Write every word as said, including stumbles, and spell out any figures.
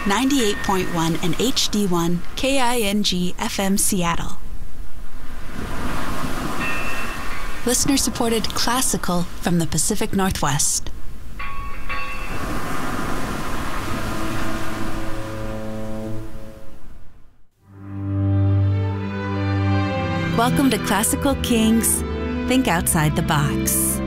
ninety-eight point one and H D one K I N G F M Seattle. Listener-supported classical from the Pacific Northwest. Welcome to Classical Kings Think Outside the Box.